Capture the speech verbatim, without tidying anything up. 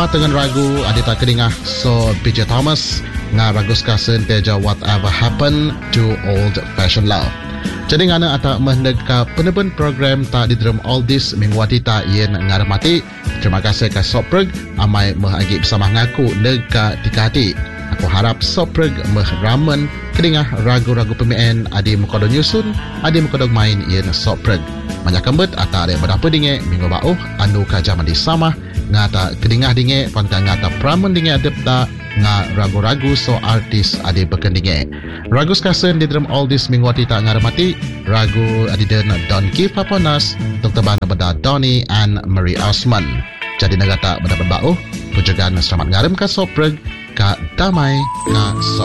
patengan ragu adita kedingah so P J Thomas nga ragus kasen teja Whatever Happened to Old Fashioned Love. Jadi ngana ata mehneg ka peneben program ta di dalam all this mingwati ta yen ngarmati. Terima kasih ka Sopreg amai mehagi bersama ngaku neg ka tikati. Aku harap Sopreg meh ramen kedingah ragu-ragu pemain adi mukodo nyusun adi mukodo main yen Sopreg. Banyak kembet ata ada berapa dinge minggu bauh anu ka jaman di sama ngata kedingah dinge panta ngata pramen dinge adep ta nga ragu-ragu so artis adi bekendinge. Ragu skasen di dalam all this mingwati tak ngarmati ragu adi den Don Keith Paponas Doktor Bana beda Donny and Marie Osman. Jadi negata beda berbau pujagan selamat ngarem ka Sopreg ka damai ka